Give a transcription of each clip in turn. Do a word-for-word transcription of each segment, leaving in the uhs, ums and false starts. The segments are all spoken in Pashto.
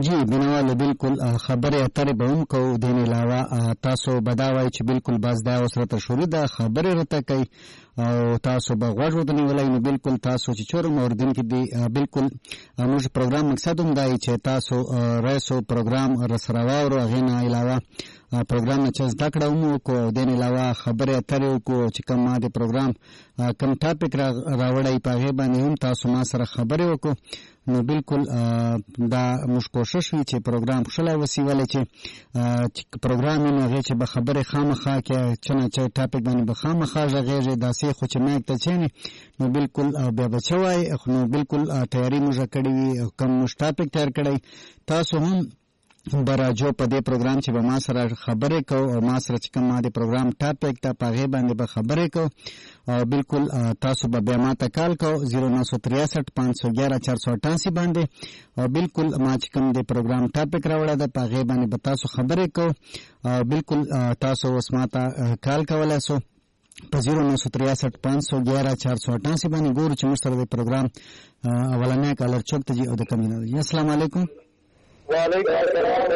جی بنواله بالکل خبرې اترې به هم کوو دین علاوه تاسو به دا وایئ چې بالکل بس دا اوس راته شروع ده خبرې راته کوي او تاسو به غوږ ورته نیولی نو بالکل تاسو چې چورم اورېدونکي دي بالکل موږ پروګرام مقصد هم دا چې تاسو رایسو پروګرام راسره واورو هغې نه علاوه پروګرام نه چې زده کړه هم وکړو او دین علاوه خبرې اترې وکړو چې کوم ما د پروګرام کوم ټاپک راوړی په هغې باندې هم تاسو ما سره خبرې وکړو نو بالکل دا موږ کوشش وي چې پروګرام ښه وسي ولې چې پروګرام یې نو هغې چې به خبرې خامخا کې چې نه چې ټاپک باندې به خامخا غږېږي داسې خو چې مایک ته کښېني نو بالکل بیا به څه وایي نو بالکل تیاري موږ کړې وي کوم موږ ټاپک تیار کړی تاسو هم براجو په دې پروګرام چې به ما سره خبرې کوو او ما سره چې کوم ما د پروګرام ټاپک ته په هغې باندې به خبرې کوو او بالکل تاسو به بیا ما ته کال کوو زیرو نو سو تریاسٹھ پانچ سو گیارہ چار سو اٹھاسی باندې او بالکل ما چې کوم د پروګرام ټاپک راوړی ده په هغې باندې به تاسو خبرې کوو او بالکل تاسو اوس ما ته کال کولی سو په زیرو نو سو تریاسٹھ پانچ سو گیارہ چار سو اٹھاسی باندې ګورو چې موږ سره د پروګرام اولنی کالر چوک ته ځي او د کمینه ده السلام علیکم وعلیکم السلام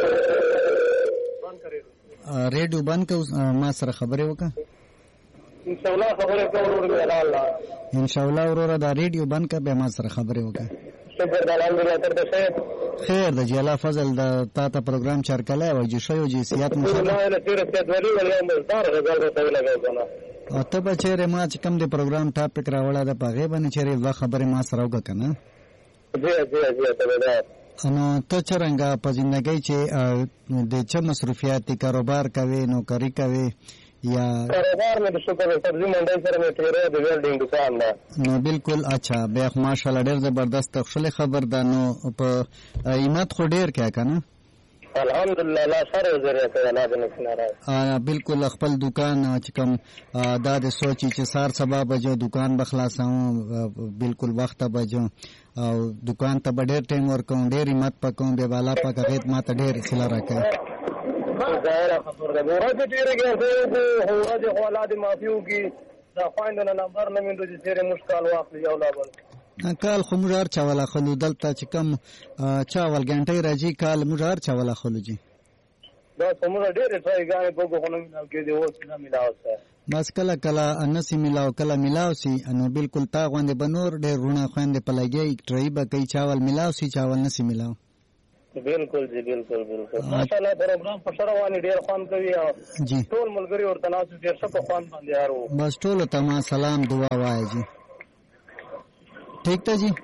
ریډیو بند کو ما سره خبرې وکړه انشاءالله خبرې کوو الله انشاءالله وروره دا ریډیو بند کړه بیا ما سره خبرې وکړه شکر د الحمدلله تر ته خیر خیر د جی الله فضل د تا ته پروګرام چار کلی وای چې شیو جی سیات مو الله له تیر سیات ولی ول یو مزدار غزل ته لګاو کنه او ته به چیرې ما چې کوم د پروګرام ټاپک راوړی ده په هغې باندې چیرې دوه خبرې ما سره وکړه که نه جی جی جی تبدار نو ته څرنګه په زندګۍ چې د څه مصروفیات دي کاروبار کوې نوکري کوې یا کاروبار مې د شکر سبزي منډۍ سره مې تېری د ویلډینګ دکان ده نو بالکل اچھا بیا خو ماشاءالله ډېر زبردست ښکلې خبر ده نو په قیمت خو ډېر کوې که نه الحمدلله لا شر ذریعہ کوي الله دې نشناره بالکل خپل دکان چې کوم دا د سوچي چې سار سبا بجو دکان به خلاصوم بالکل وخته بجو او دکان ته به ډېر ټایم ورکوم ډېر همت پکوم بیا بالا پاک هغې ما ته ډېر خیله راکوي ظاهره خبره ده ورځې تېرېږي ورځې خو الله دې معافي وکړي دا خویندو نه نمبر نه موندو چې چېرې موږ کال واخلي یو لا بل کال خو موږ هر چا ولا خلو دلته چې کوم چا ول ګنټۍ راځي کال موږ هر چا ولا خلو جي دا موږ ډېرې ټرایګانې کوو خو نه ملاو کېدې اوس نه ملاو سه بس کله کله نسی ملاو کله ملاو سي نو بالکل تا غوندې به نور ډېر رونه خویندې په لګي ټرای به کوي چاول ملاو سي چاول نسی ملاو بالکل جی بالکل بالکل ماشاءالله پروګرام په سره باندې ډېر خوان کوي او ټول ملګري ورته ناسو ډېر څه په خوان باندې یارو بس ټول ته ما سلام دعا وایي جی ٹھیک تا جی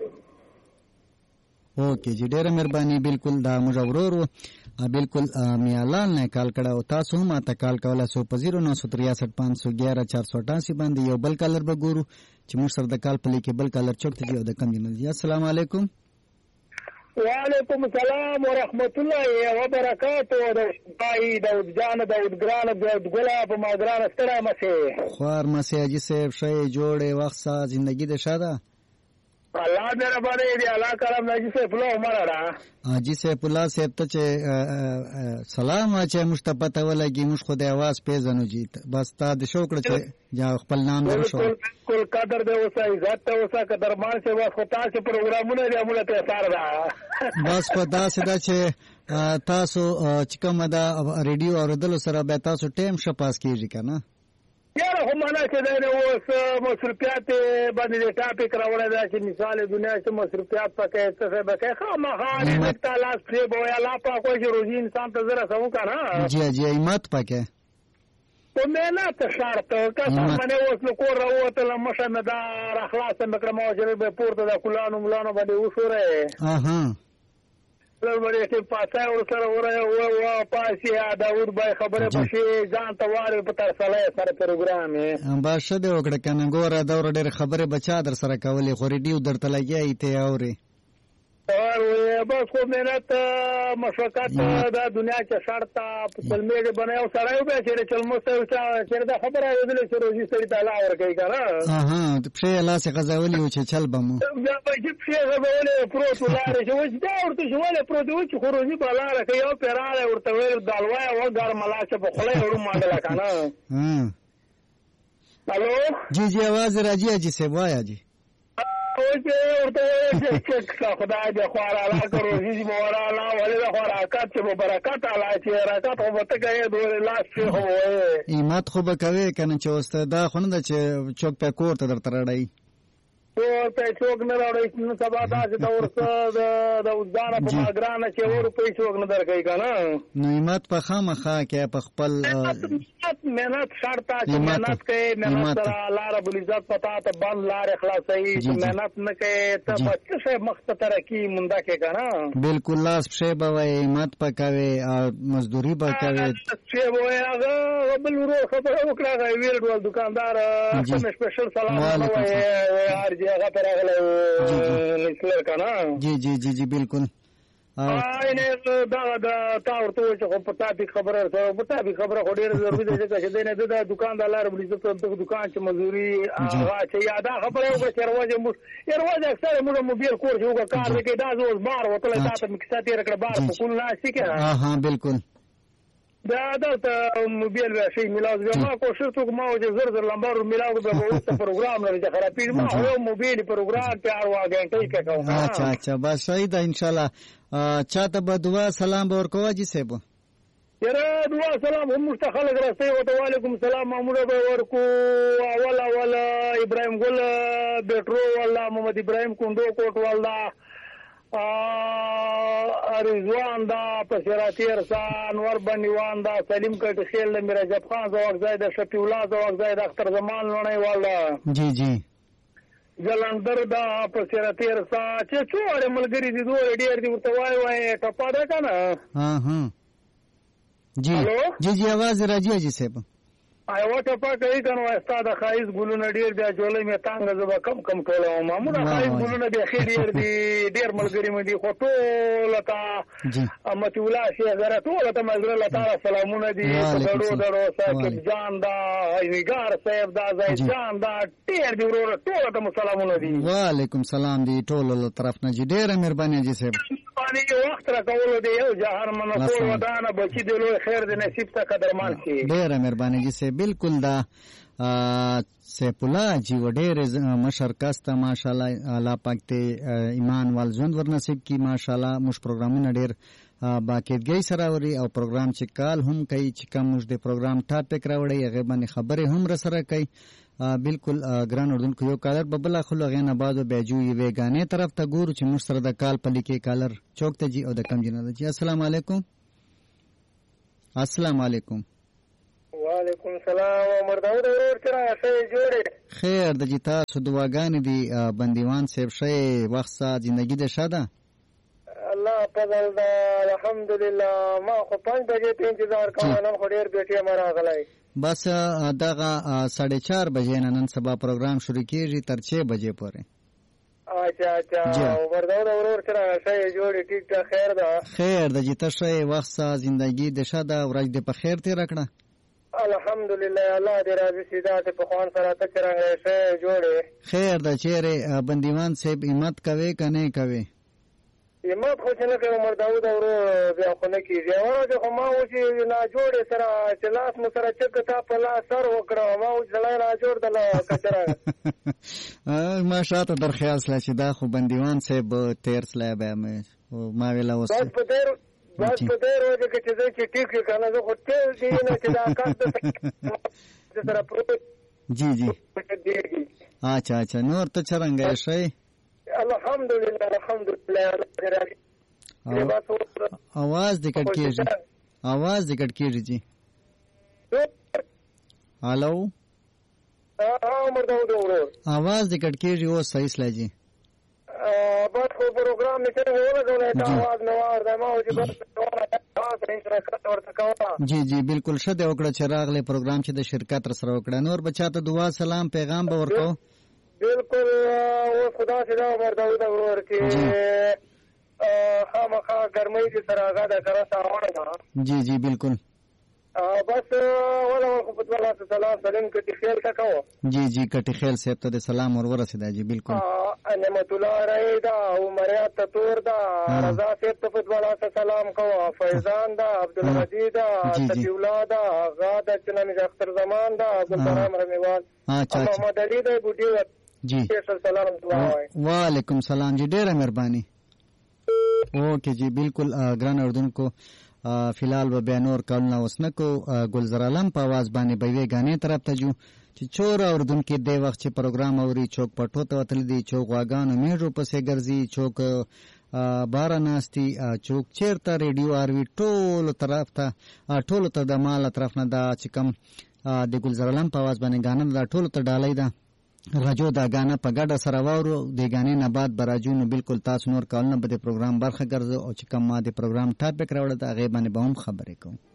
اوکے جی ډیره مهرباني بالکل دا موږ ورورو بالکل میالان نه کال کړه او تاسو ما ته کال کوله سو په زیرو نو سو تریاسٹھ پانچ سو گیارہ چار سو اٹھاسی باندې یو بل کالر به ګورو چې موږ سره د کال په لیکې بل کالر چوک ته دی او د کم دی السلام علیکم وعلیکم السلام ورحمت الله وبرکاته دای داود جان داود ګران داود ګلا په ما ګران ستړی مسه خوار مسه اجي صاحب شي جوړه وخت سا زندگی د شاده الله دې باندې دې الله کرم نجی صاحب الله عمر را اجي صاحب الله صاحب ته چې سلام اچي مشتبه ولګي مش خو د आवाज پیژنو جی بس تا د شوکړه چې یا خپل نام ورشو کل قدر دې اوسه عزت ته اوسه قدرمان سے واسه تاسو پروګرامونه دې موږ ته سره دا بس په داسې دا چې تاسو چې کوم دا ریډیو اوریدلو سره به تاسو ټیم شپاس کیږي کنه یاره خو معنا چې دا اوس مصروفیات باندې د ټاپک راوړی دا چې مثال دنیا کې مصروفیات پکې څه څه پکې خامخا دې تعالی پرې به الله پاک وایي روزي انسان ته زره سمو کنه جی جی ایمت پکې په مهنت شرط که څنګه اوس نو کور راوتل مشه نه دا اخلاص مکرم او چې به پورته د کولانو ملانو باندې وشوره اها ورته چې پاتای ور سره وره او پاسي داود بای خبره بشي ځان ته واره په تر سره سره پروګرام یې باشه دې وکړه کنه ګوره دا ور ډېر خبره بچا در سره کولې خو ریډیو درته لګي ته اوري اور بس خو مهنت مشقت دا دنیا کې شرط په کلمې بناو سره یو به چې چلمو سره چې دا خبره ویل چې روزي سړي تعالی ورکړي کنه اها د پښې الله څخه غزولي او چې چل بمو دا به چې پښې غزولي پروت لاره چې وځ دا ورته شواله پروت و چې خروجي په لاره کې یو پیراله ورته ویل دالوای او ګر ملاشه په خله ورو ماډل کنه ها الو جی جی आवाज راځي جی څه وایا جی او چې ورته چې خدای دې خواره لا کړو چې مولا لا ولې دا خو برکات چې به برکات علا چې برکات خو به ته کوې د لاس پرې خو به وایې ایمت خو به کوې که نه چې اوس دا خو نه ده چې چوک ته کور ته درته راړی کور ته څوک نه راوړی نو سبا داسې ته ورسه د اوزدانه په ماګرانه چې اوه روپۍ څوک نه درکوي که نه نو ایمت په خامخا کې په خپل محنت شرط ته چې محنت کوې محنت سره الله رب العزت په تا ته بند لارې خلاصوي چې محنت نه کوې ته به څه شی مخ ته ترقي مونده کې که نه بلکل لاس پښې به وایې ایمت به کوې او مزدوري به کوې پښې به وایې هغه بل ورور خبره وکړه هغه ویل ډول دوکاندار کوم سپیشل سلام نه وایې هغه پر هغه نسلر که نه جی جی جی جی بلکل دا د تا ورته وایي چې خو په تاپیک خبره سره په تاپیک خبره خو ډېره ضروري ده ځکه چې دی نه ده د دوکان د الله رب العزت دغه دوکان چې مزدوري هغه چې یا دا خبره وکړه چې رواجه موږ رواجه اکثر موږ موبایل کور چې وکړه کار دی کې دا زه اوس بار وتلی تا ته مې کیسه تېره کړه بار په کول ناستې که ها بلکل دا دلته موبایل بیا شي میلاو بیا ما کوشش وکړم ما چې زر زر لمبر میلاو بیا به وروسته پروګرام لري چې خرابېږي ما یو موبایل پروګرام تیار وا ګنټۍ کې کوم اچھا اچھا بس صحیح ده انشاءالله چاته به دعا سلام به ورکوه جي صاحب یاره دعا سلام هم موږ ته خلک راسئ ورته وعلیکم السلام ماموډه به ورکو اول اول ابراهیم ګل بیټرو والله محمد ابراهیم کونډو کوټ والله رضوان دا پسراتیر سا انور بنیوان دا سلیم کټ خیل د میرجب خان زوق زید شفیع الله زوق زید اختر زمان لونی والله جی جی جلندر دا پسراتیر سا چې څوره ملګری دي دوه ډیر دي ورته وای وای ټپا ده کنه ها ها جی جی جی आवाज راځي جی صاحب ایو ټپا کوي کنه استاد خایز ګلونه ډیر بیا جوړې مې تانګ زبا کم کم ټوله ماموډه خایز ګلونه بیا خیر ډیر دي ډیر ملګری مې دي خو ټوله تا امت الله شي غره ټوله ته مزر تعالی سلامونه دي ډړو ډړو ساکب جان دا ایګار صاحب دا زید جان دا ډیر دی ورور ټوله ته سلامونه دي وعلیکم سلام دی ټوله طرف نه جی ډیره مهرباني جی صاحب باندې یو وخت را کول دی یو جهان من کول ودانه بچی دی لوی خیر دی نصیب ته قدرمان شي ډیره مهرباني جی صاحب بالکل دا سیف الله جی وډېر مشر کاسته ماشاءالله الله پاک ته ایمان وال ژوند ور نصیب کی ماشاءالله موږ پروګرامونه ډېر باقاعدګۍ سره وري او پروګرام چې کال هم کوي چې کوم موږ د پروګرام ټاپک راوړي هغه باندې خبرې هم را سره کوي بالکل ګران اردوونکو یو کالر ببلا خلو غین آباد او بیجو یې غانې طرف ته ګورو چې موږ سره د کال په لیکي کالر چوک ته جی او د کم جنازه جی السلام علیکم السلام علیکم وعلیکم السلام عمر داود ورور کرا څه جوړه خیر د جی تاسو دعاګانې دی بندیوان صاحب شې وخت سات ژوندۍ ده شاده الله فضل دا الحمدلله ما خو پنځه بجې ته انتظار کوم نن خو ډیر بیٹې ما راغلی بس دغه ساڑھے چار بجې نن سبا پروګرام شروع کیږي تر چھ بجې پورې اچھا اچھا عمر داود ورور کرا څه جوړه ټیک ټاک خیر ده خیر د جی تاسو وخت سات ژوندۍ ده شاده ورځ دې په خیر ته راکړه الحمدلله الله دې راضي سي دا ته په خوان سره ته څنګه شه جوړه خیر د چیرې بندیوان صاحب همت کوي کنه کوي همت خو څنګه کوي عمر داود اورو بیا خو نه کیږي اوره خو ما و چې نه جوړه سره چې لاس مو سره چک تا په لاس سر وکړه ما و چې نه جوړ دله کچره ما شاته در خیال سلا چې دا خو بندیوان صاحب تیر سلا به ما ویلا وس بس په دیر بس په دې روزه کې چې چې ټیک کنه زه خو ته دې نه چې دا کار ته سره پروت جی جی اچھا اچھا نور ته څنګه شي الحمدلله الحمدلله आवाज دې کټ کیږي आवाज دې کټ کیږي جی هالو ها مردا ورو आवाज دې کټ کیږي او صحیح سلا جی بس خو پروګرام مې څنګه ولګولای دا आवाज نه وارده ما چې بس جی جی بالکل شه د وکړه چې راغله پروګرام چې د شرکت سره وکړه نور بچاته دعا سلام پیغام به ورکو بالکل او خدا سره ورته دا ورور چې خامخا ګرمۍ دي سره هغه دا کرا ساوړه جی جی بالکل بس ولا خو په الله تعالی سلام کټي خیال تا کو جی جی کټي خیال صاحب ته سلام اور ورسېدا جی بالکل نعمت الله رایدا عمریات تور دا رضا صاحب ته په الله سلام کو فیضان دا عبدالمجید دا شفیع الله دا غاده چنامي اختر زمان دا ګلبرام رمیوال محمد علي دا بوډي جی سلام دعا وعلیکم سلام جی ډیره مهرباني اوکې جی بالکل ګران اردوونکو فلحال به بیا نور کارونه اوس نه کو ګلزار عالم په आवाज باندې به وی غانې طرف ته جو چې چور اردوونکو د وخت چې پروګرام اوري چوک پټو ته وتل دي چوک واغانو میجو پسې ګرځي چوک باراناستی چوک چیرته ریډیو آر وی ټول طرف ته ټول ته د مال طرف نه دا چې کم د ګلزار عالم په आवाज باندې غانم دا ټول ته ډالۍ ده راجو دا غانا په ګډه سره واورو د غانې نه بعد براجو نو بالکل تاسو نور کالنه به د پروګرام برخه ګرځو او چې کوم ما د پروګرام ټاپک راوړل دا غیبانه به هم خبرې کوم.